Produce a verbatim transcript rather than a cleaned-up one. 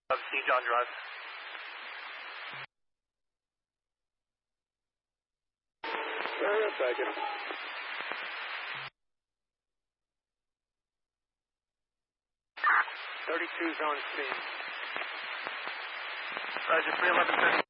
of C. John Drive. Area second. thirty-two's on scene. Roger, three eleven thirty.